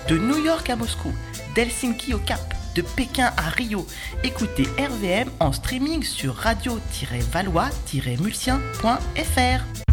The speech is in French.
De New York à Moscou, d'Helsinki au Cap, de Pékin à Rio, écoutez RVM en streaming sur radio-valois-mulsien.fr.